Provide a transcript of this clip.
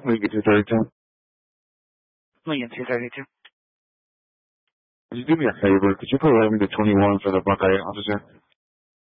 We get 232. Million 232. Could you do me a favor? Could you put me to 21 for the Buckeye officer?